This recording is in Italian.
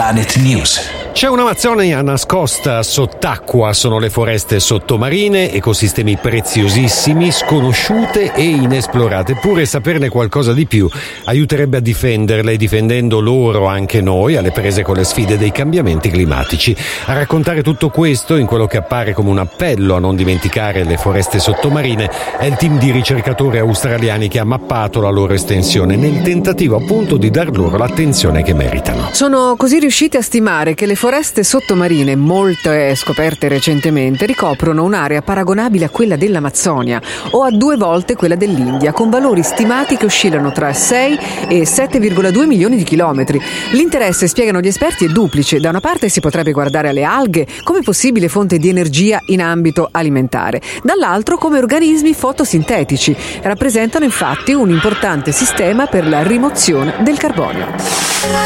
Planet News. C'è un'Amazzonia nascosta sott'acqua, sono le foreste sottomarine, ecosistemi preziosissimi, sconosciute e inesplorate. Eppure saperne qualcosa di più aiuterebbe a difenderle e difendendo loro anche noi alle prese con le sfide dei cambiamenti climatici. A raccontare tutto questo in quello che appare come un appello a non dimenticare le foreste sottomarine è il team di ricercatori australiani che ha mappato la loro estensione nel tentativo appunto di dar loro l'attenzione che meritano. Sono così riusciti a stimare che le foreste sottomarine, molte scoperte recentemente, ricoprono un'area paragonabile a quella dell'Amazzonia o a 2 volte quella dell'India, con valori stimati che oscillano tra 6 e 7,2 milioni di chilometri. L'interesse, spiegano gli esperti, è duplice. Da una parte si potrebbe guardare alle alghe come possibile fonte di energia in ambito alimentare, dall'altro come organismi fotosintetici. Rappresentano infatti un importante sistema per la rimozione del carbonio.